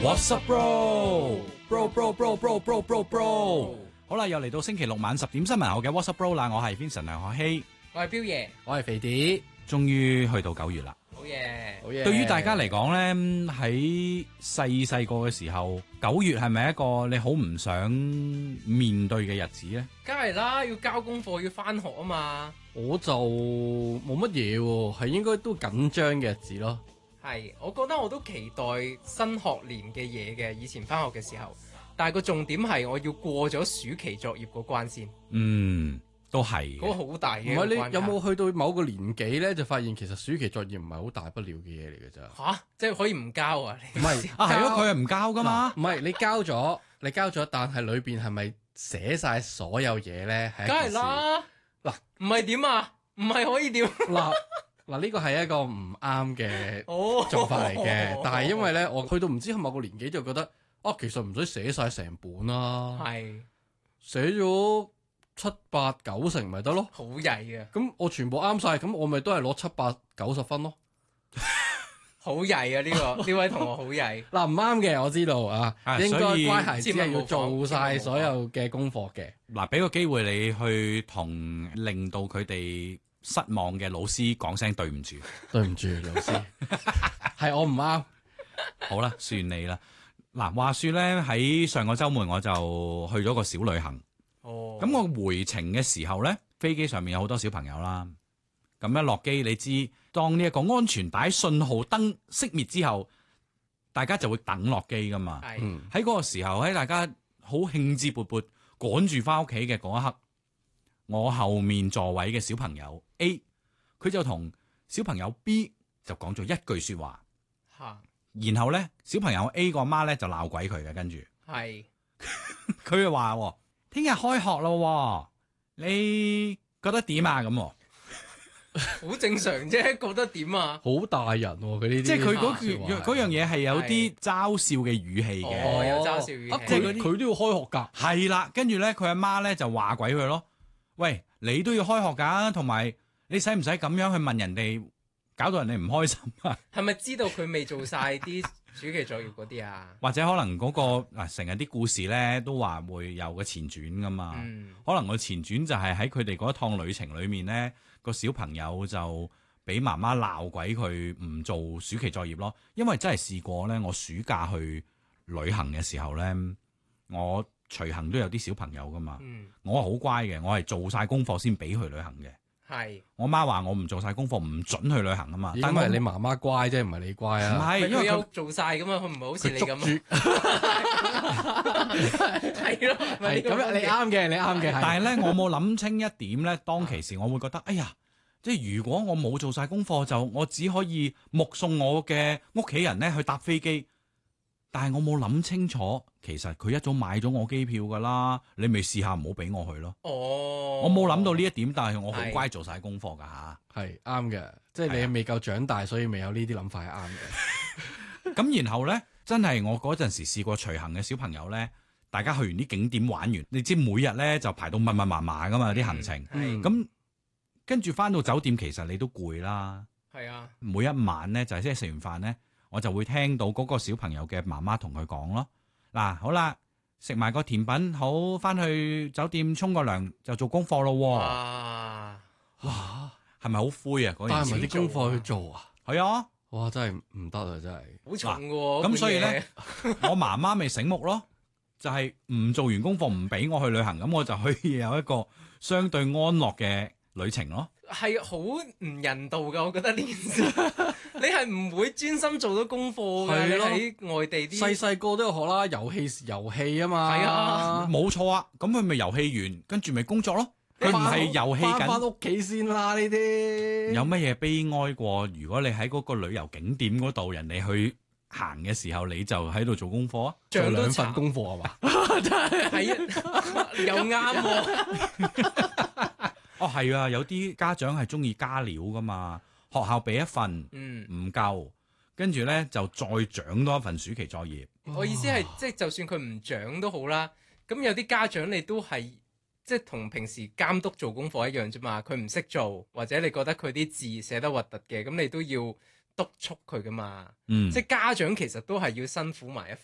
What's up, bro? Bro。好啦，又嚟到星期六晚10點新聞後嘅 What's up, bro 啦。我係 Vincent 梁學希， 我係彪爺， 我係肥啲， 終於去到9月啦。 好嘢， 好嘢。 對於大家嚟講咧，喺細個嘅時候，9月係咪一個你好唔想面對嘅日子咧？ 梗係啦，要交功課，要翻學啊嘛。 我就冇乜嘢喎，係應該都緊張嘅日子咯。 係，我覺得我都期待新學年嘅嘢嘅，以前翻學嘅時候。但係個重點係我要過咗暑期作業嗰關先。 都係。 嗰個好大嘅。 唔係，你有冇去到某個年紀咧，就發現其實暑期作業唔係好大不了嘅嘢嚟嘅咋？ 吓，即係可以唔交啊？ 唔係啊，係咯，佢係唔交噶嘛？ 唔係你交咗，但係裏邊係咪寫晒所有嘢咧？係梗係啦。 嗱， 唔係點啊？唔係可以點？ 嗱，呢個係一個唔啱嘅做法嚟嘅。但係因為咧，我去到唔知某個年紀就覺得，其實唔使寫晒成本啦。 係寫咗7、8、9成咪得咯。 好曳啊！ 咁我全部啱晒，咁我咪都係攞7、8、90分咯。 好曳啊！呢位同學好曳。 嗱，唔啱嘅，我知道啊，應該乖孩子係要做晒所有嘅功課嘅。 嗱，俾個機會你去同令到佢哋失望嘅老師講聲對唔住。 對唔住，老師，係我唔啱。 好啦，算你啦。嗱，話說咧，喺上個週末我就去咗個小旅行。咁我回程嘅時候咧，飛機上面有好多小朋友啦。咁一落機，你知當呢一個安全帶信號燈熄滅之後，大家就會等落機噶嘛。喺嗰個時候，喺大家好興致勃勃趕住翻屋企嘅嗰一刻，我後面座位嘅小朋友 A， 佢就同小朋友 B 就講咗一句說話。然後咧，小朋友 A 個媽咧就鬧鬼佢嘅，跟住佢就話：聽日開學咯，你覺得點啊？咁好正常啫，覺得點啊？ 好大人喎，佢呢啲即係佢嗰樣嘢係有啲嘲笑嘅語氣嘅。 有嘲笑語氣。 即係佢都要開學㗎。 係啦，跟住咧佢阿媽咧就話鬼佢咯。喂，你都要開學㗎，同埋你使唔使咁樣去問人哋？搞到人哋唔開心啊！ 係咪知道佢未做晒啲暑期作業嗰啲啊？ 或者可能嗰個成日啲故事咧都話會有個前傳噶嘛？可能個前傳就係喺佢哋嗰一趟旅程裏面咧，個小朋友就俾媽媽鬧鬼佢唔做暑期作業咯。因為真係試過咧，我暑假去旅行嘅時候咧，我隨行都有啲小朋友噶嘛。我係好乖嘅，我係做晒功課先俾去旅行嘅。我媽話我唔做晒功課唔准去旅行啊嘛， 因為你媽媽乖啫，唔係你乖啊。 唔係，因為佢有做晒噶嘛，佢唔係好似你咁啊。係咯， 係咁樣，你啱嘅。 但係咧，我冇諗清一點咧，當其時我會覺得，哎呀，即係如果我冇做晒功課，就我只可以目送我嘅屋企人咧去搭飛機。但係我冇諗清楚，其實佢一早買咗我機票噶啦，你咪試下唔好俾我去咯。我冇諗到呢一點，但係我好乖做晒功課噶吓。 係啱嘅，即係你未夠長大，所以未有呢啲諗法係啱嘅。 咁然後咧，真係我嗰陣時試過隨行嘅小朋友咧，大家去完啲景點玩完，你知每日咧就排到密密麻麻噶嘛啲行程。咁跟住翻到酒店，其實你都攰啦。 係啊， 每一晚咧就係即係食完飯咧，我就會聽到嗰個小朋友嘅媽媽同佢講咯。嗱，好啦，食埋個甜品，好，翻去酒店沖個涼就做功課咯。哇，係咪好灰啊？嗰陣時帶埋啲功課去做啊？ 係啊， 哇，真係唔得啊，真係好重喎。 咁所以咧，我媽媽咪醒目咯，就係唔做完功課唔俾我去旅行，咁我就可以有一個相對安樂嘅旅程咯。 係好唔人道噶，我覺得呢件事，你係唔會專心做到功課嘅。你喺外地啲細個都有學啦，遊戲啊嘛。 係啊， 冇錯啊。咁佢咪遊戲完，跟住咪工作咯。佢唔係遊戲緊， 翻屋企先啦。呢啲有乜嘢悲哀過？如果你喺嗰個旅遊景點嗰度，人哋去行嘅時候，你就喺度做功課啊？ 做2份功課係嘛？ 係啊，又啱喎。 係啊，有啲家長係中意加料噶嘛，學校俾一份，唔夠，跟住咧就再獎多一份暑期作業。 我意思係，即係就算佢唔獎都好啦，咁有啲家長你都係即係同平時監督做功課一樣啫嘛。佢唔識做，或者你覺得佢啲字寫得核突嘅，咁你都要督促佢噶嘛。即係家長其實都係要辛苦埋一